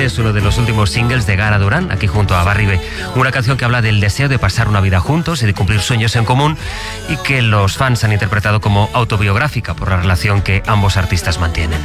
es uno de los últimos singles de Gara Durán, aquí junto a Barry B. Una canción que habla del deseo de pasar una vida juntos y de cumplir sueños en común, y que los fans han interpretado como autobiográfica por la relación que ambos artistas mantienen.